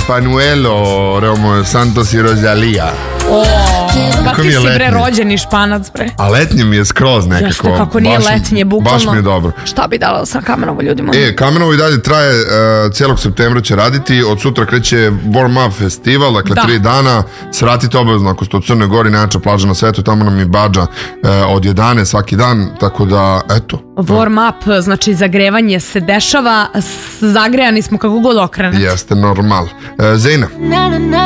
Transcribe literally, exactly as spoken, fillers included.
panuelo, Romeo Santos i Rosalija. O, pa ti si bre rođeni Španac bre. A letnje mi je skroz nekako. Jeste, kako nije baš, letnje, bukvalno. Baš mi je dobro. Šta bi dala sa Kamenovo ljudima? E, Kamenovo i dalje traje, uh, cijelog septembra će raditi, od sutra kreće Warm Up festival, dakle da. tri dana, svratite obavezno ako ste u Crnoj Gori, najjača plaža na svetu, tamo nam je badža uh, od jedanaest svaki dan, tako da, eto. Warm Up, znači zagrevanje se dešava, zagrejani smo kako god okrene. Jeste, normal. Uh, Zejna.